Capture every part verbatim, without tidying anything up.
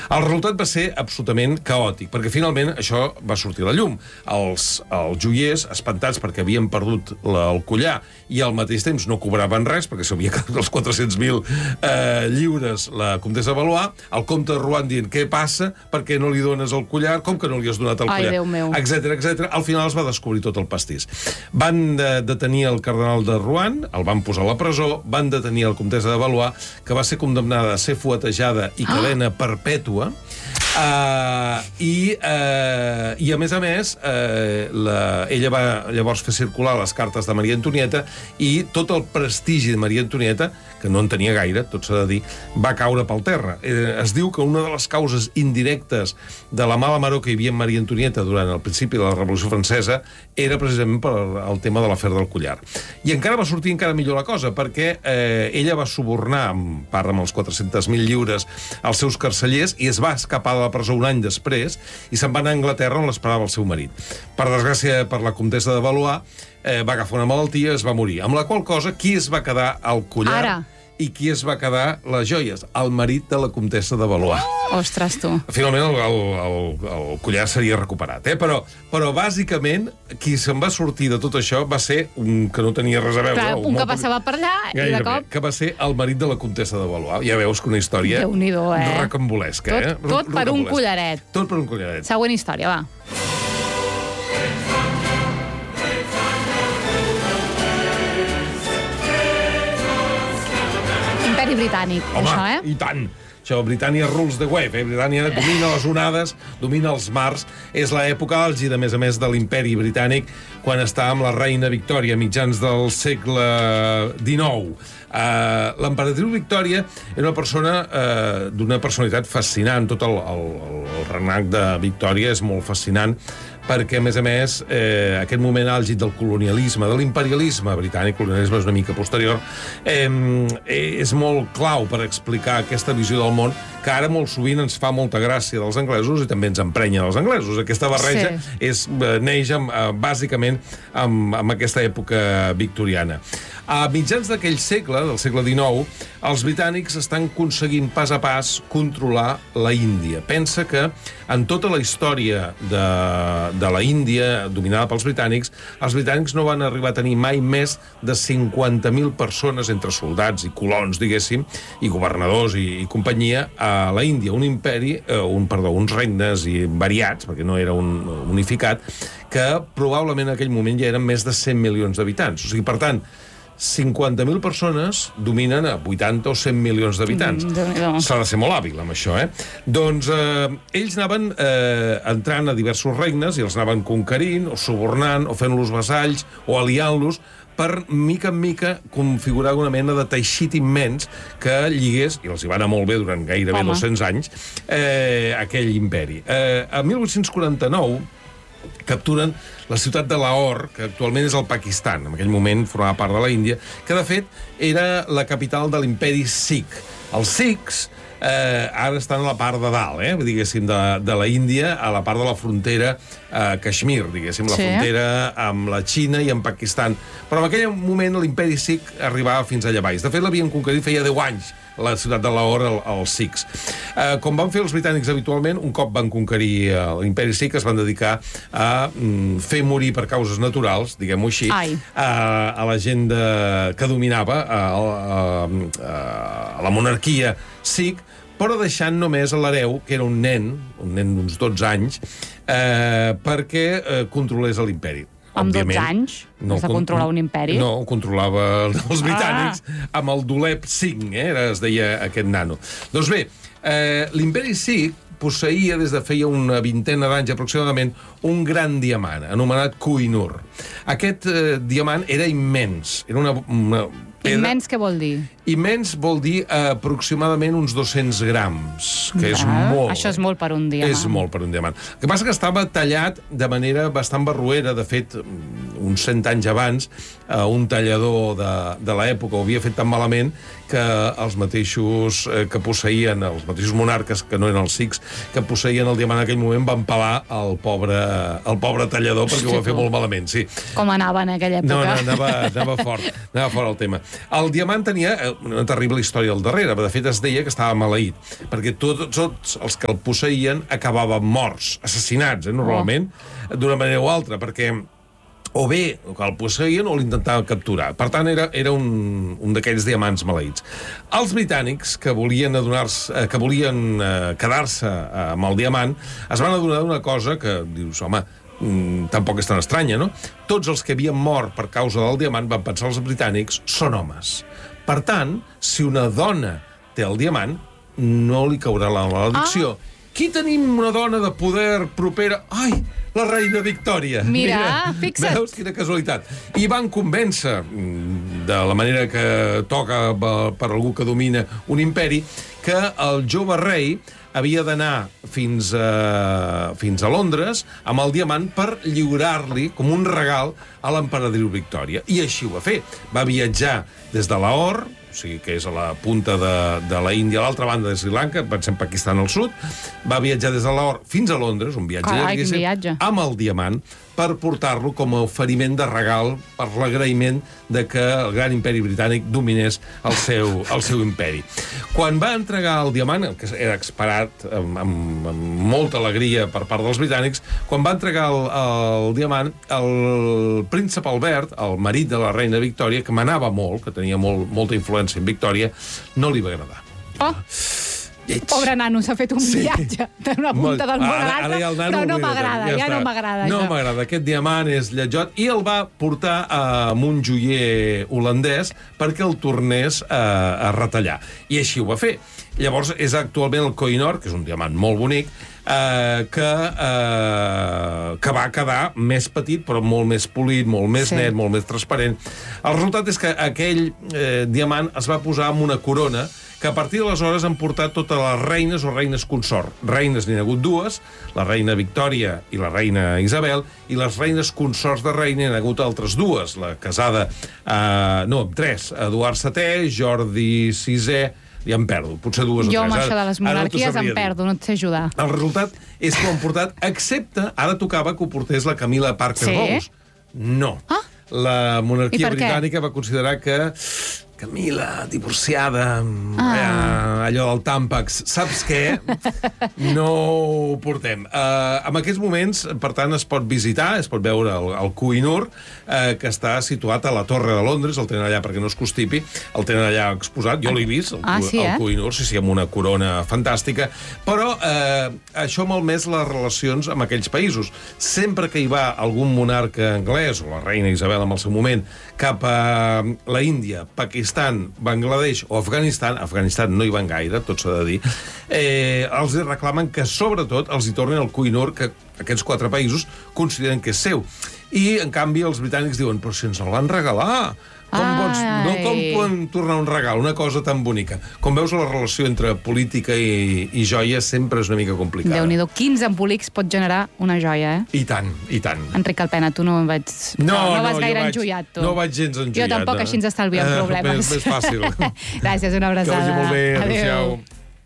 El resultat va ser absolutament caòtic, perquè finalment això va sortir a la llum. Els, els joiers, espantats perquè havien perdut la, el collar i al mateix temps no cobraven res, perquè s'havia quedat els quatre-cents mil eh, lliures la comtessa de Valois, el comte de Rouen dient, què passa? Per què no li dones el collar? Com que no li has donat el Ai, collar? Déu meu. Etcètera, etcètera. Al final es va descobrir tot el pastís. Van de, detenir el cardenal de Rouen, el van posar a la presó, van detenir el comtessa de Valois, que va ser condemnada a ser fuetejada i cadena ah. perpètua, Uh, i, uh, i a més a més uh, la, ella va llavors fer circular les cartes de Maria Antonieta i tot el prestigi de Maria Antonieta, que no en tenia gaire, tot s'ha de dir, va caure pel terra. Eh, es diu que una de les causes indirectes de la mala maror que hi havia en Maria Antonieta durant el principi de la Revolució Francesa era precisament per el tema de l'afer del collar. I encara va sortir encara millor la cosa, perquè eh, ella va subornar, en part amb els quatre-cents mil lliures, els seus carcellers i es va escapar de la presó un any després i se'n va anar a Anglaterra on l'esperava el seu marit. Per desgràcia, per la comtessa de Valois, eh, va agafar una malaltia i es va morir. Amb la qual cosa, qui es va quedar el collar? Ara. I qui es va quedar les joies? El marit de la comtessa de Valois. Ostres, tu. Finalment el, el, el, el collar seria recuperat, eh? Però, però bàsicament qui se'n va sortir de tot això va ser un que no tenia res a veure. Clar, un, un que passava per allà i de cop... Que va ser el marit de la comtessa de Valois. Ja veus que una història eh? rocambolesca. Tot, eh? tot per un collaret. Tot per un collaret. Següent història, va. Imperi britànic, Home, això, eh? i tant. Això, Britannia rules the wave, eh? Britannia domina les onades, domina els mars. És l'època àlgida, a més a més, de l'imperi britànic, quan està amb la reina Victòria, mitjans del segle dinou. Uh, L'emperatriu Victòria era una persona uh, d'una personalitat fascinant. Tot el, el, el regnat de Victòria és molt fascinant, perquè, a més a més, eh, aquest moment àlgid del colonialisme, de l'imperialisme britànic, el colonialisme és una mica posterior, eh, és molt clau per explicar aquesta visió del món, que ara molt sovint ens fa molta gràcia dels anglesos i també ens emprenya dels anglesos. Aquesta barreja sí. és, neix amb, bàsicament amb, amb aquesta època victoriana. A mitjans d'aquell segle, del segle dinou, els britànics estan aconseguint pas a pas controlar la Índia. Pensa que en tota la història de, de la Índia, dominada pels britànics, els britànics no van arribar a tenir mai més de cinquanta mil persones entre soldats i colons, diguéssim, i governadors i, i companyia a la Índia. Un imperi, eh, un, perdó, uns regnes i variats, perquè no era un unificat, que probablement en aquell moment ja eren més de cent milions d'habitants. O sigui, per tant, cinquanta mil persones dominen a vuitanta o cent milions d'habitants. Mm, S'ha de ser molt hàbil amb això, eh? Doncs eh, ells anaven eh, entrant a diversos regnes i els anaven conquerint, o subornant, o fent-los vassalls, o aliant-los, per, mica en mica, configurar una mena de teixit immens que lligués, i els hi va anar molt bé durant gairebé Home. dos-cents anys, eh, aquell imperi. Eh, a mil vuit-cents quaranta-nou capturen la ciutat de Lahore, que actualment és el Pakistan, en aquell moment formava part de la Índia, que de fet era la capital de l'imperi Sikh. Els Sikhs eh, ara estan a la part de dalt, eh, diguéssim, de, de la Índia, a la part de la frontera eh, Kashmir, diguéssim, la sí. frontera amb la Xina i amb Pakistan. Però en aquell moment l'imperi Sikh arribava fins allà baix. De fet, l'havien conquerit feia deu anys, la ciutat de Lahore, els Sikhs. Eh, com van fer els britànics habitualment, un cop van conquerir eh, l'imperi Sikh, es van dedicar a mm, fer morir per causes naturals, diguem-ho així, a, a la gent de, que dominava a, a, a, a la monarquia Sikh, però deixant només a l'hereu, que era un nen, un nen d'uns dotze anys, eh, perquè eh, controlés l'imperi. Amb dotze anys? No, has de controlar un imperi? No, controlava els britànics ah. amb el Dulep cinc, eh, era, es deia aquest nano. Doncs bé, eh, l'imperi Sikh posseïa des de feia una vintena d'anys aproximadament un gran diamant, anomenat Kohinoor. Aquest eh, diamant era immens, era una, una pedra... Immens què vol dir? Immens vol dir eh, aproximadament uns dos-cents grams, que és ah, molt. Això és molt per un diamant. És molt per un diamant. El que passa que estava tallat de manera bastant barroera. De fet, uns cent anys abans, eh, un tallador de, de l'època ho havia fet tan malament que els mateixos eh, que posseïen, els mateixos monarques, que no eren els sikhs, que posseïen el diamant en aquell moment, van pelar el pobre, el pobre tallador, perquè ho va fer molt malament, sí. Com anava en aquella època? No, no anava, anava fort, anava fort el tema. El diamant tenia una terrible història al darrere, de fet es deia que estava maleït, perquè tots, tots els que el posseïen acabaven morts, assassinats, eh, normalment, oh. d'una manera o altra, perquè o bé que el posseïen o l'intentaven capturar. Per tant, era, era un, un d'aquells diamants maleïts. Els britànics, que volien adonar-se, que volien eh, quedar-se amb el diamant, es van adonar d'una cosa que, dius, home, mm, tampoc és tan estranya, no? Tots els que havien mort per causa del diamant, van pensar els britànics, són homes. Per tant, si una dona té el diamant, no li caurà la maledicció. Ah. Qui tenim una dona de poder propera? Ai, la reina Victòria. Mira, Mira fixa't. Veus quina casualitat. I van convèncer, de la manera que toca per algú que domina un imperi, que el jove rei havia d'anar fins a, fins a Londres amb el diamant per lliurar-li com un regal a l'emperadriu Victòria. I així ho va fer. Va viatjar des de Lahore, o sigui, que és a la punta de, de la Índia, a l'altra banda de Sri Lanka, pensem Pakistan al sud, va viatjar des de Lahore fins a Londres, un viatge, Carai, viatge, viatge. amb el diamant, per portar-lo com a oferiment de regal per l'agraïment de que el gran imperi britànic dominés el seu, el seu imperi. Quan va entregar el diamant, que era esperat amb, amb, amb molta alegria per part dels britànics, quan va entregar el, el diamant, el príncep Albert, el marit de la reina Victòria, que manava molt, que tenia molt, molta influència en Victòria, no li va agradar. Oh! Lleig. Pobre nano, s'ha fet un sí. viatge d'una punta del món a l'altra, ja però no m'agrada, ja, ja no m'agrada. No m'agrada, aquest diamant és lletjot, i el va portar amb un joier holandès perquè el tornés a, a retallar. I així ho va fer. Llavors, és actualment el Koh-i-Noor, que és un diamant molt bonic, eh, que, eh, que va quedar més petit, però molt més polit, molt més sí. net, molt més transparent. El resultat és que aquell eh, diamant es va posar amb una corona que a partir d'aleshores han portat totes les reines o reines consort. Reines n'hi ha hagut dues, la reina Victòria i la reina Isabel, i les reines consorts de reina n'hi ha hagut altres dues, la casada, eh, no, tres, Eduard setè, Jordi sisè, ja em perdo, potser dues jo o tres. Jo amb això de les monarquies no em perdo, no et sé ajudar. El resultat és que ho han portat, excepte, ara tocava que ho portés la Camilla Parker sí? Bowles. No. Ah? La monarquia britànica va considerar que Camila, divorciada, ah. eh, allò del Tampax, saps què? No ho portem. Uh, en aquests moments, per tant, es pot visitar, es pot veure el, el Koh-i-Noor, uh, que està situat a la Torre de Londres, el tenen allà perquè no es constipi, el tenen allà exposat, jo l'he vist, el, ah, sí, el eh? Koh-i-Noor, sí, sí, amb una corona fantàstica, però uh, això ha malmès les relacions amb aquells països. Sempre que hi va algun monarca anglès, o la reina Isabel en el seu moment, cap a la Índia, Pakistan, Bangladesh o Afganistan, Afganistan no hi van gaire, tot s'ha de dir, eh, els reclamen que sobretot els hi tornin el Koh-i-Noor, que aquests quatre països consideren que és seu. I, en canvi, els britànics diuen, però si ens el van regalar, com, pots, no, com poden tornar un regal, una cosa tan bonica? Com veus, la relació entre política i, i joia sempre és una mica complicada. Déu-n'hi-do, quinze embolics pot generar una joia, eh? I tant, i tant. Enric Alpena, tu no vaig... No, no, no no vas gaire vaig, enjoiat, tu. No vaig gens enjoiat. Jo tampoc, no. Així ens estalviem uh, problemes. Més, més fàcil. Gràcies, una abraçada. Que vagi molt bé, adéu-siau.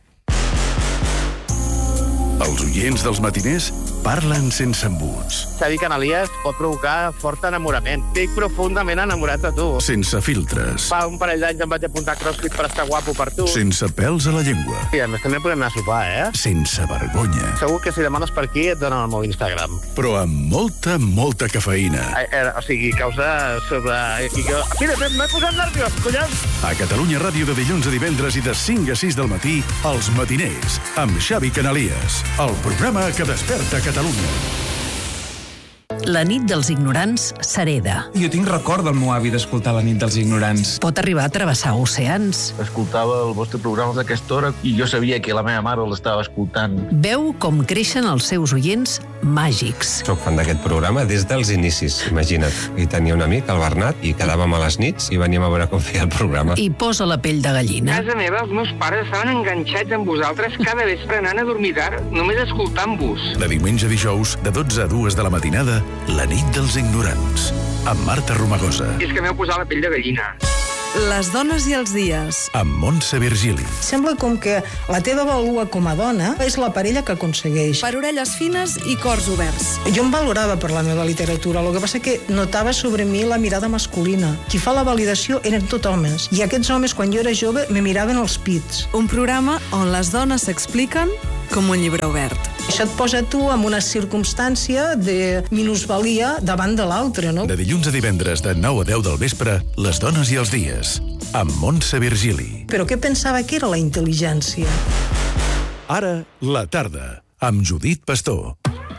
Els oients dels matiners parlen sense embuts. Xavi Canalies pot provocar fort enamorament. Estic profundament enamorat de tu. Sense filtres. Fa un parell d'anys em vaig apuntar a CrossFit per estar guapo per tu. Sense pèls a la llengua. I a més també podem anar a sopar, eh? Sense vergonya. Segur que si demanes per aquí et donen el meu Instagram. Però amb molta, molta cafeïna. Eh, eh, o sigui, causa sobre... I que... Mira, m'he posat nerviós, collons! A Catalunya Ràdio de dilluns a divendres i de cinc a sis del matí, Els Matiners, amb Xavi Canalies. El programa que desperta Catalunya. La nit dels ignorants s'hereda. Jo tinc record del meu avi d'escoltar La nit dels ignorants. Pot arribar a travessar oceans. Escoltava el vostre programa d'aquesta hora i jo sabia que la meva mare l'estava escoltant. Veu com creixen els seus oients màgics. Soc fan d'aquest programa des dels inicis, imagina't. I tenia un amic, el Bernat, i quedàvem a les nits i veníem a veure com feia el programa. I posa la pell de gallina. A casa meva, els meus pares estaven enganxats amb vosaltres cada vespre anant a dormir tard, només escoltant-vos. De diumenge a dijous, de dotze a dues de la matinada, La nit dels ignorants, amb Marta Romagosa. I és que m'heu posat la pell de gallina. Les dones i els dies. Amb Montse Virgili. Sembla com que la teva valua com a dona és la parella que aconsegueix. Per orelles fines i cors oberts. Jo em valorava per la meva literatura, el que passa que notava sobre mi la mirada masculina. Qui fa la validació eren tot homes. I aquests homes, quan jo era jove, me miraven els pits. Un programa on les dones s'expliquen com un llibre obert. Això et posa tu en una circumstància de minusvalia davant de l'altre, no? De dilluns a divendres de nou a deu del vespre, Les dones i els dies, amb Montse Virgili. Però què pensava que era la intel·ligència? Ara, la tarda, amb Judit Pastor.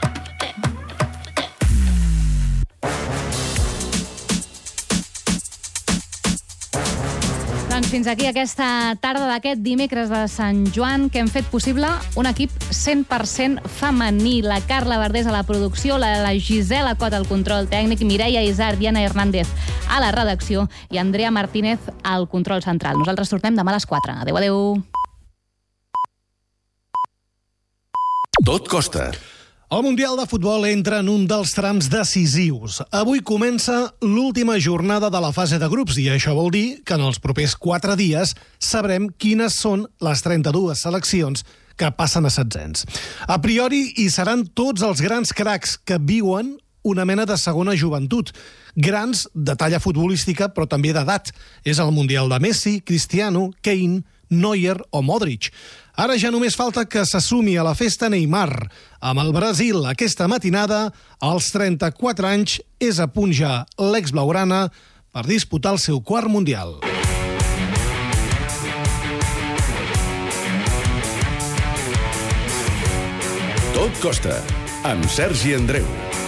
Doncs fins aquí aquesta tarda d'aquest dimecres de Sant Joan, que hem fet possible un equip cent per cent femení. La Carla Verdés a la producció, la, la Gisela Cot al control tècnic, Mireia Isart, Diana Hernández a la redacció i Andrea Martínez al control central. Nosaltres tornem demà a les quatre. Adéu, adéu. Tot costa. El Mundial de Futbol entra en un dels trams decisius. Avui comença l'última jornada de la fase de grups i això vol dir que en els propers quatre dies sabrem quines són les trenta-dues seleccions que passen a setzents. A priori hi seran tots els grans cracs que viuen una mena de segona joventut. Grans de talla futbolística, però també d'edat. És el Mundial de Messi, Cristiano, Kane, Neuer o Modric. Ara ja només falta que s'assumi a la festa Neymar. Amb el Brasil aquesta matinada, als trenta-quatre anys, és a punt ja l'ex-blaugrana per disputar el seu quart Mundial. Tot costa, amb Sergi Andreu.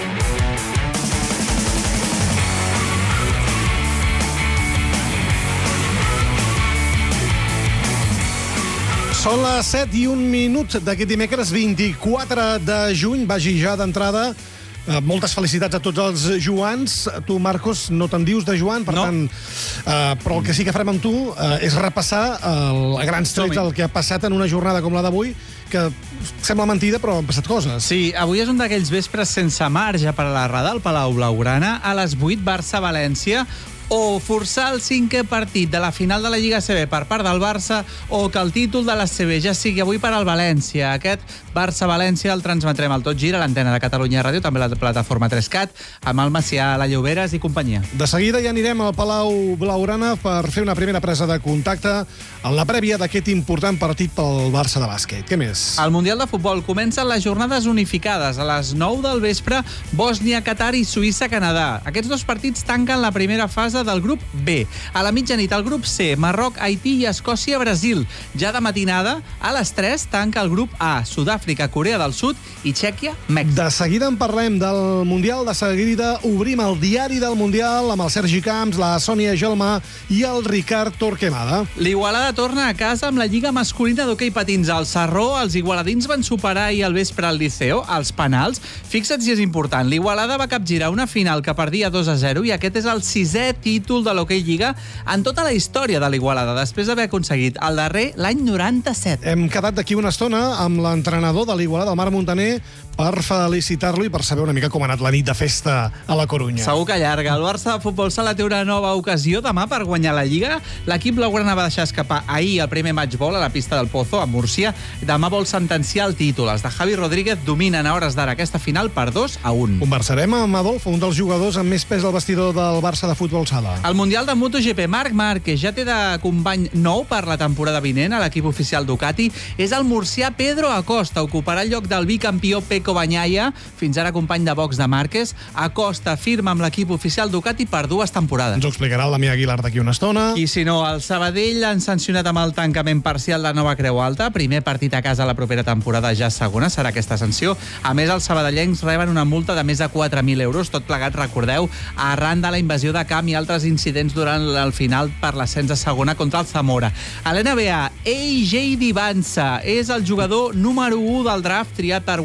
Són les set i un minut d'aquest dimecres vint-i-quatre de juny. Vagi ja d'entrada. Eh, moltes felicitats a tots els Joans. Tu, Marcos, no te'n dius de Joan, per no. tant... Eh, però el que sí que farem amb tu eh, és repassar el, a grans trets el que ha passat en una jornada com la d'avui, que sembla mentida, però han passat coses. Sí, avui és un d'aquells vespres sense marge per a la Rada, al Palau Blaugrana. A les vuit, Barça-València, o forçar el cinquè partit de la final de la Lliga A C B per part del Barça, o que el títol de la C B ja sigui avui per al València. Aquest Barça-València el transmetrem al Tot Gira, a l'antena de Catalunya Ràdio, també a la plataforma tres cat, amb el Macià, la Lloberes i companyia. De seguida ja anirem al Palau Blaugrana per fer una primera presa de contacte en la prèvia d'aquest important partit pel Barça de bàsquet. Què més? Al Mundial de Futbol comencen les jornades unificades. A les nou del vespre, Bòsnia, Qatar i Suïssa-Canadà. Aquests dos partits tanquen la primera fase del grup B. A la mitjanit, el grup C, Marroc, Haití i Escòcia-Brasil. Ja de matinada, a les tres, tanca el grup A, Sud-àfrica, Corea del Sud i Txèquia, Mèxic. De seguida en parlem del Mundial, de seguida obrim el diari del Mundial amb el Sergi Camps, la Sònia Gelmà i el Ricard Torquemada. L'Igualada torna a casa amb la Lliga masculina d'hoquei patins al Sarró. Els igualadins van superar ahir al vespre al Liceo, als penals. Fixa't si és important, l'Igualada va capgirar una final que perdia dos a zero i aquest és el sisè títol de l'hoquei Lliga en tota la història de l'Igualada, després d'haver aconseguit el darrer l'any noranta-set. Hem quedat d'aquí una estona amb l'entrenador de l'Igualada, el Marc Montaner, per felicitar-lo i per saber una mica com ha anat la nit de festa a la Corunya. Segur que llarga. El Barça de Futbol Sala té una nova ocasió demà per guanyar la Lliga. L'equip blaugrana va deixar escapar ahir el primer matchball a la pista del Pozo, a Múrcia. Demà vol sentenciar el títol. Els de Javi Rodríguez dominen a hores d'ara aquesta final per dos a un. Conversarem amb Adolfo, un dels jugadors amb més pes al vestidor del Barça de Futbol Sala. El Mundial de MotoGP, Marc Márquez ja té de company nou per la temporada vinent a l'equip oficial Ducati. És el murcià Pedro Acosta. Ocuparà el lloc del bicampió Pecco Bagnaia, fins ara company de box de Márquez. Acosta firma amb l'equip oficial Ducati per dues temporades. Ens ho explicarà el Damià Aguilar d'aquí una estona. I si no, el Sabadell han sancionat amb el tancament parcial de Nova Creu Alta. Primer partit a casa la propera temporada, ja segona serà aquesta sanció. A més, els sabadellencs reben una multa de més de quatre mil euros, tot plegat, recordeu, arran de la invasió de camp i altres incidents durant el final per l'ascens a segona contra el Zamora. A l'N B A, A J Dibansa és el jugador número u del draft triat per Washington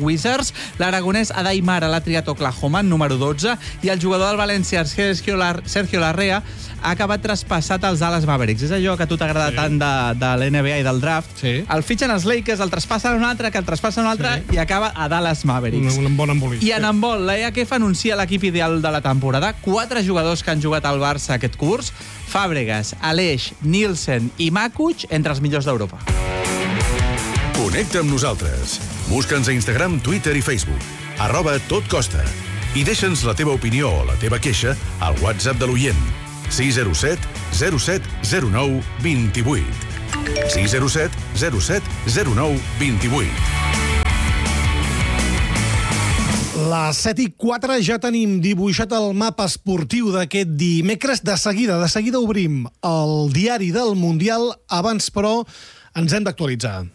Wizards, l'aragonès Adaimara l'ha triat Oklahoma, número dotze, i el jugador del València, Sergio, Lar Sergio Larrea, ha acabat traspassat als Dallas Mavericks. És allò que a tu t'agrada sí. tant de, de l'N B A i del draft. Sí. El fitxen els Lakers, el traspassen un altre, que el traspassen un altre, sí. i acaba a Dallas Mavericks. Un, un bon embolic. I en handbol, l'E A K F anuncia l'equip ideal de la temporada. Quatre jugadors que han jugat al Barça aquest curs. Fàbregas, Aleix, Nielsen i Makuch, entre els millors d'Europa. Connecta amb nosaltres. Busca'ns a Instagram, Twitter i Facebook. Arroba Tot Costa. I deixa'ns la teva opinió o la teva queixa al WhatsApp de l'oient. sis zero set zero set zero nou dos vuit. sis zero set zero set zero nou dos vuit. Les set i quatre ja tenim dibuixat el mapa esportiu d'aquest dimecres. De seguida, de seguida obrim el diari del Mundial. Abans, però, ens hem d'actualitzar.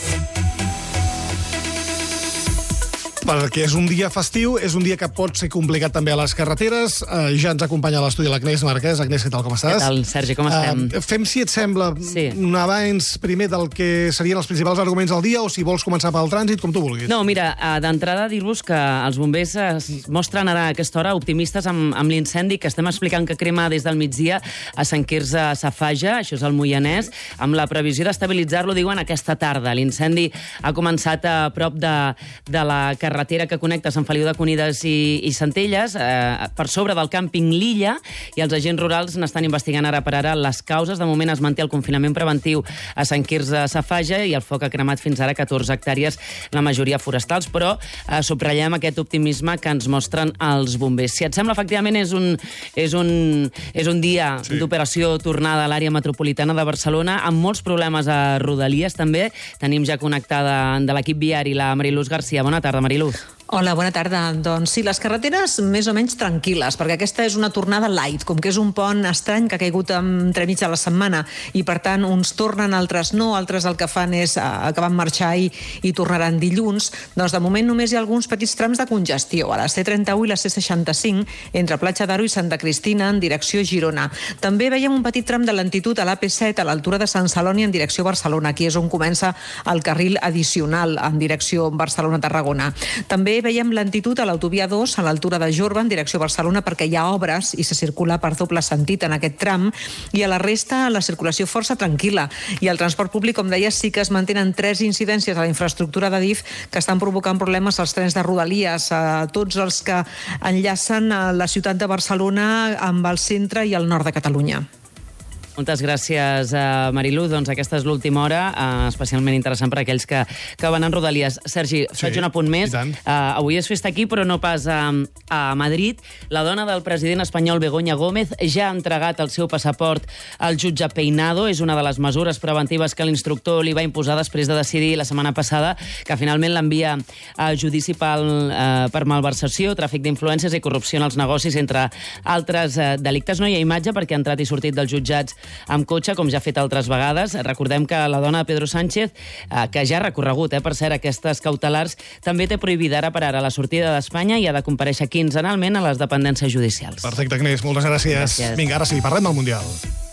Perquè és un dia festiu, és un dia que pot ser complicat també a les carreteres. Uh, ja ens acompanya a l'estudi l'Agnès Marquès. Agnès, què tal, com estàs? Què tal, Sergi, com estem? Uh, fem, si et sembla, sí. un abans primer del que serien els principals arguments del dia, o si vols començar pel trànsit, com tu vulguis. No, mira, d'entrada dir-vos que els bombers es mostren ara a aquesta hora optimistes amb, amb l'incendi que estem explicant que crema des del migdia a Sant Quirze Safaja, això és el Moianès, amb la previsió d'estabilitzar-lo, diuen, aquesta tarda. L'incendi ha començat a prop de, de la carretera carretera que connecta Sant Feliu de Conides i, i Centelles, eh, per sobre del càmping L'Illa, i els agents rurals n'estan investigant ara per ara les causes. De moment es manté el confinament preventiu a Sant Quirze Safaja i el foc ha cremat fins ara catorze hectàrees, la majoria forestals, però eh, subratllem aquest optimisme que ens mostren els bombers. Si et sembla, efectivament, és un, és un, és un dia sí. d'operació tornada a l'àrea metropolitana de Barcelona, amb molts problemes a Rodalies, també. Tenim ja connectada de l'equip viari la Mariluz Garcia. Bona tarda, Mariluz. Hola, bona tarda. Doncs sí, les carreteres més o menys tranquil·les, perquè aquesta és una tornada light, com que és un pont estrany que ha caigut entremig de la setmana, i per tant uns tornen, altres no, altres el que fan és que van marxar i, i tornaran dilluns. Doncs de moment només hi ha alguns petits trams de congestió, a la C trenta-u i la C seixanta-cinc, entre Platja d'Aro i Santa Cristina, en direcció Girona. També veiem un petit tram de lentitud a l'A P set, a l'altura de Sant Celoni, en direcció Barcelona. Aquí és on comença el carril addicional, en direcció Barcelona-Tarragona. També veiem lentitud a l'autovia dos, a l'altura de Jorba, en direcció Barcelona, perquè hi ha obres i se circula per doble sentit en aquest tram, i a la resta la circulació força tranquil·la. I el transport públic, com deia, sí que es mantenen tres incidències a la infraestructura de D I F que estan provocant problemes als trens de Rodalies, a tots els que enllacen a la ciutat de Barcelona amb el centre i el nord de Catalunya. Moltes gràcies, uh, Mariluz. Doncs aquesta és l'última hora, uh, especialment interessant per a aquells que, que van en Rodalies. Sergi, sí, faig un apunt més. Uh, avui és festa aquí, però no pas a, a Madrid. La dona del president espanyol, Begoña Gómez, ja ha entregat el seu passaport al jutge Peinado. És una de les mesures preventives que l'instructor li va imposar després de decidir la setmana passada que finalment l'envia a judici pel, uh, per malversació, tràfic d'influències i corrupció en els negocis, entre altres uh, delictes. No hi ha imatge perquè ha entrat i sortit dels jutjats amb cotxe, com ja ha fet altres vegades. Recordem que la dona de Pedro Sánchez, eh, que ja ha recorregut, eh, per cert, aquestes cautelars, també té prohibida ara per ara la sortida d'Espanya i ha de comparèixer quinzenalment a les dependències judicials. Perfecte, Agnès, moltes gràcies. gràcies. Vinga, ara sí, parlem del Mundial.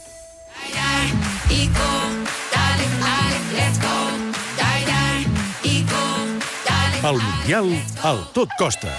El Mundial al Tot Costa.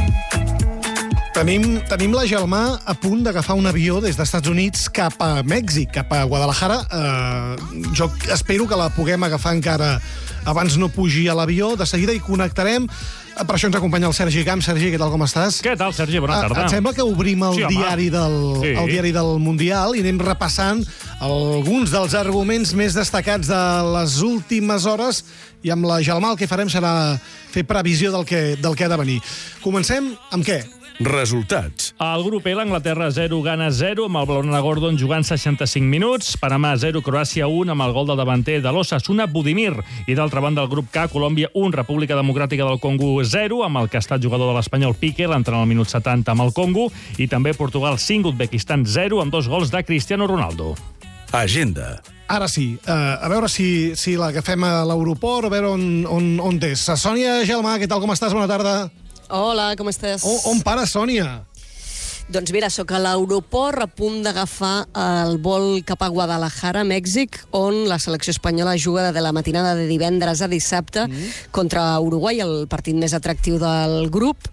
Tenim, tenim la Gelmà a punt d'agafar un avió des dels Estats Units cap a Mèxic, cap a Guadalajara. Uh, jo espero que la puguem agafar encara abans no pugi a l'avió. De seguida hi connectarem. Per això ens acompanya el Sergi Camp. Sergi, què tal, com estàs? Què tal, Sergi? Bona tarda. Et sembla que obrim el, sí, diari, del, sí. el diari del Mundial i anem repassant alguns dels arguments més destacats de les últimes hores, i amb la Gelmà el que farem serà fer previsió del que, del que ha de venir. Comencem amb què? Resultats. El grup E, l'Anglaterra zero, Ghana zero, amb el Blaugrana Gordon jugant seixanta-cinc minuts, Panamà zero, Croàcia un, amb el gol del davanter de l'Osasuna, Budimir. I d'altra banda, el grup K, Colòmbia un, República Democràtica del Congo zero, amb el que ha estat jugador de l'Espanyol Piqué, l'entrant al minut setanta amb el Congo, i també Portugal cinc, Uzbekistan zero, amb dos gols de Cristiano Ronaldo. Agenda. Ara sí, uh, a veure si, si l'agafem a l'aeroport, a veure on, on, on és. Sònia Gelmà, què tal, com estàs? Bona tarda. Hola, com estàs? O, on para, Sònia? Doncs mira, sóc a l'aeroport a punt d'agafar el vol cap a Guadalajara, Mèxic, on la selecció espanyola juga de la matinada de divendres a dissabte mm. contra Uruguai, el partit més atractiu del grup,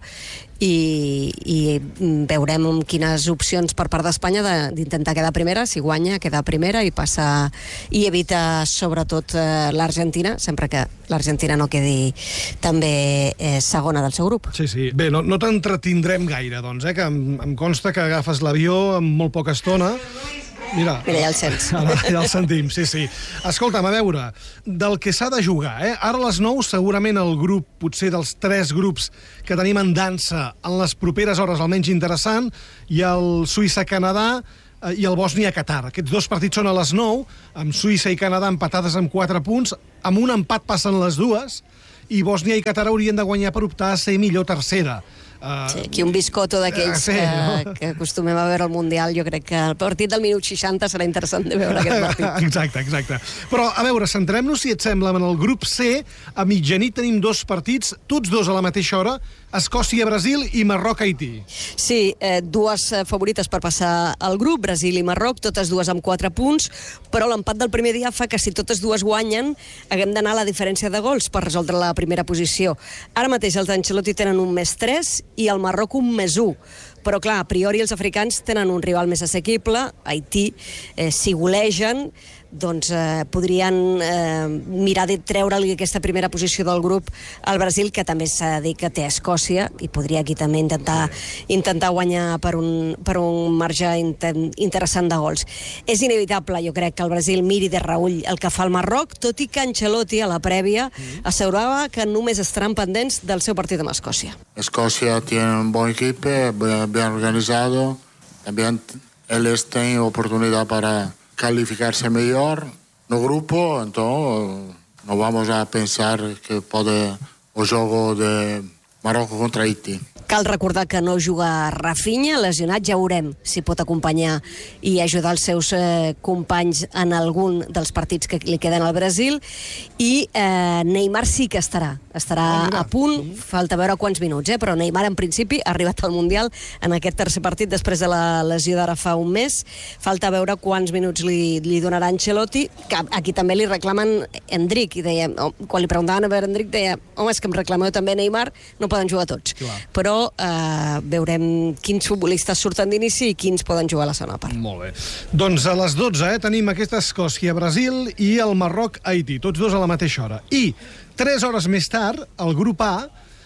i, i veurem quines opcions per part d'Espanya d'intentar quedar primera, si guanya, quedar primera i passar, i evita sobretot eh, l'Argentina, sempre que l'Argentina no quedi també eh, segona del seu grup. Sí, sí. Bé, no, no t'entretindrem gaire, doncs, eh, que em, em consta que agafes l'avió en molt poca estona. Mira, Mira, ja el sents. Ja el sentim, sí, sí. Escolta'm, a veure, del que s'ha de jugar, eh? Ara a les nou segurament el grup, potser dels tres grups que tenim en dansa en les properes hores, almenys interessant, hi ha el Suïssa-Canadà eh, i el Bòsnia-Qatar. Aquests dos partits són a les nou, amb Suïssa i Canadà empatades amb quatre punts, amb un empat passen les dues, i Bòsnia i Qatar haurien de guanyar per optar a ser millor tercera. Uh, sí, aquí un biscotto d'aquells sí, que, no? que acostumem a veure al Mundial. Jo crec que el partit del minut seixanta serà interessant de veure aquest partit. Exacte, exacte. Però, a veure, centrem-nos, si et sembla, en el grup C. A mitjanit tenim dos partits, tots dos a la mateixa hora, Escòcia-Brasil i Marroc-Haití. Sí, eh, dues favorites per passar al grup, Brasil i Marroc, totes dues amb quatre punts, però l'empat del primer dia fa que si totes dues guanyen haguem d'anar a la diferència de gols per resoldre la primera posició. Ara mateix els d'Ancelotti tenen un més tres i el Marroc un més un. Però, clar, a priori els africans tenen un rival més assequible, Haití, eh, si golegen, doncs eh, podrien eh, mirar de treure-li aquesta primera posició del grup al Brasil, que també s'ha de dir que té Escòcia, i podria aquí també intentar, intentar guanyar per un, per un marge inter, interessant de gols. És inevitable, jo crec, que el Brasil miri de reull el que fa el Marroc, tot i que Ancelotti, a la prèvia, assegurava que només estaran pendents del seu partit amb Escòcia. Escòcia tiene un bon equip, bien organizado, también ellos tienen oportunidad para calificarse mejor no grupo, entonces no vamos a pensar que puede o juego de Marroco contra Haití. Cal recordar que no juga Rafinha, lesionat, ja veurem si pot acompanyar i ajudar els seus eh, companys en algun dels partits que li queden al Brasil, i eh, Neymar sí que estarà, estarà oh, a punt, falta veure quants minuts, eh? Però Neymar en principi ha arribat al Mundial en aquest tercer partit després de la lesió d'ara fa un mes, falta veure quants minuts li, li donarà Ancelotti, que aquí també li reclamen Endrick, i deia, oh, quan li preguntaven a veure Endrick deia, home, és que em reclameu també Neymar, no poden jugar tots. Clar. Però eh, veurem quins futbolistes surten d'inici i quins poden jugar a la segona part. Molt bé. Doncs a les dotze eh, tenim aquesta Escòcia-Brasil i el Marroc-Haití, tots dos a la mateixa hora. I tres hores més tard, el grup A,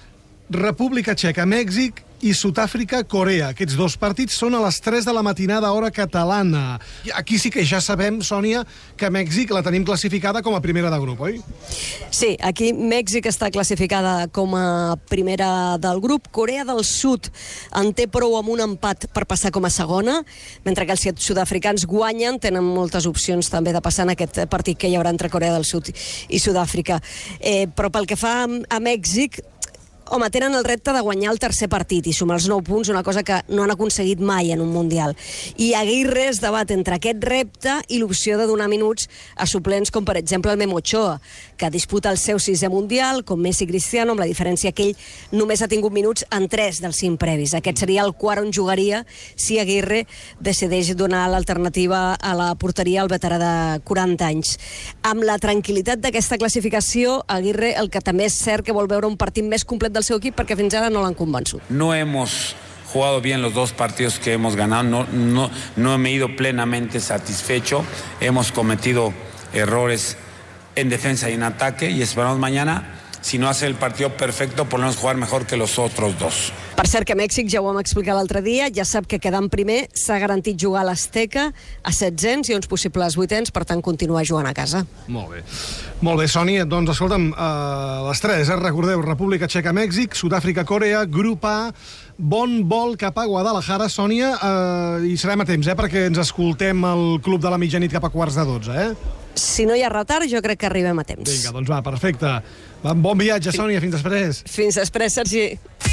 República Txeca, Mèxic i Sud-àfrica-Corea. Aquests dos partits són a les tres de la matinada, hora catalana. Aquí sí que ja sabem, Sònia, que Mèxic la tenim classificada com a primera de grup, oi? Sí, aquí Mèxic està classificada com a primera del grup. Corea del Sud en té prou amb un empat per passar com a segona, mentre que els sud-africans guanyen, tenen moltes opcions també de passar en aquest partit que hi haurà entre Corea del Sud i Sud-àfrica. Eh, però pel que fa a, a Mèxic, home, tenen el repte de guanyar el tercer partit i sumar els nou punts, una cosa que no han aconseguit mai en un Mundial. I Aguirre es debat entre aquest repte i l'opció de donar minuts a suplents com, per exemple, el Memo Ochoa, que disputa el seu sisè Mundial, com Messi i Cristiano, amb la diferència que ell només ha tingut minuts en tres dels cinc previs. Aquest seria el quart on jugaria si Aguirre decideix donar l'alternativa a la porteria al veterà de quaranta anys. Amb la tranquil·litat d'aquesta classificació, Aguirre el que també és cert que vol veure un partit més complet del seu equip perquè fins ara no l'han convençut. No hemos jugado bien los dos partidos que hemos ganado, no, no, no me he ido plenamente satisfecho, hemos cometido errores en defensa y en ataque y esperamos mañana, si no hace el partido perfecto, por lo menos jugar mejor que los otros dos. Per cert que Mèxic, ja ho vam explicar l'altre dia, ja sap que quedant primer s'ha garantit jugar a l'Azteca a setzents i uns possibles vuitens, per tant continuar jugant a casa. Molt bé. Molt bé, Sònia, doncs escolta'm, uh, les tres, eh? Recordeu, República Txeca, Mèxic, Sud-àfrica, Corea, grup A, bon vol cap a Guadalajara, Sònia, uh, i serem a temps, eh? Perquè ens escoltem al Club de la Mitjanit cap a quarts de dotze, eh? Si no hi ha retard, jo crec que arribem a temps. Vinga, doncs va, perfecte. Va, bon viatge, Sònia, fins després. Fins després, Sergi.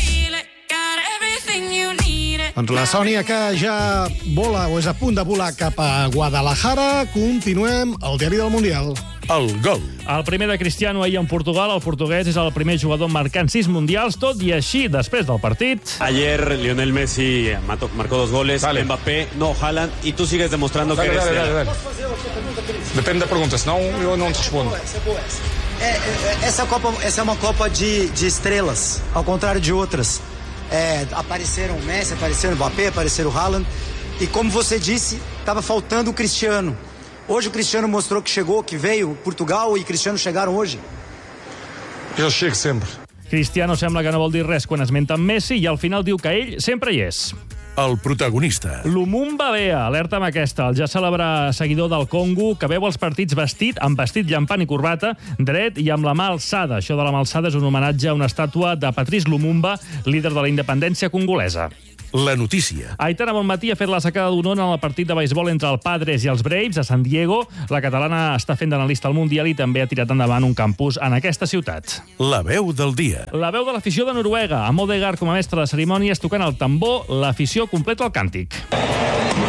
Doncs la Sònia, que ja vola o és a punt de volar cap a Guadalajara, continuem al Diari del Mundial. El gol. El primer de Cristiano ahir en Portugal. El portuguès és el primer jugador marcant sis mundials, tot i així, després del partit... Ayer Lionel Messi marcó dos goles, dale. Mbappé, no, Haaland, y tú sigues demostrando dale, que eres... Dale, dale, dale. Depende da pergunta, senão eu não te respondo. É, essa, Copa, essa é uma Copa de, de estrelas, ao contrário de outras. É, apareceram o Messi, apareceram o Mbappé, apareceram o Haaland. E como você disse, estava faltando o Cristiano. Hoje o Cristiano mostrou que chegou, que veio. Portugal e Cristiano chegaram hoje. Eu chego sempre. Cristiano sembla que no vol dir res quan esmenta Messi i al final diu que ell sempre hi és. El protagonista. Lumumba Bea, alerta amb aquesta. El ja celebre seguidor del Congo que veu els partits vestit, amb vestit llampant i corbata, dret i amb la mà alçada. Això de la mà alçada és un homenatge a una estàtua de Patrice Lumumba, líder de la independència congolesa. La notícia. Aitana Bonmatí ha fet la sacada d'un on en el partit de beisbol entre el Padres i els Braves a San Diego. La catalana està fent d'analista al Mundial i també ha tirat endavant un campus en aquesta ciutat. La veu del dia. La veu de l'afició de Noruega, amb Odegaard com a mestre de cerimònies tocant el tambor, l'afició completa el càntic.